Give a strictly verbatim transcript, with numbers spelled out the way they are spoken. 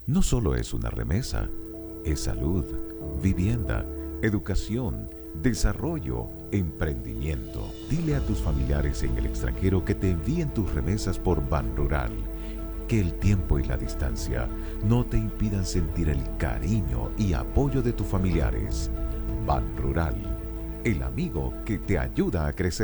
No solo es una remesa, es salud, vivienda, educación, desarrollo, emprendimiento. Dile a tus familiares en el extranjero que te envíen tus remesas por Banrural. Que el tiempo y la distancia no te impidan sentir el cariño y apoyo de tus familiares. Banrural, el amigo que te ayuda a crecer.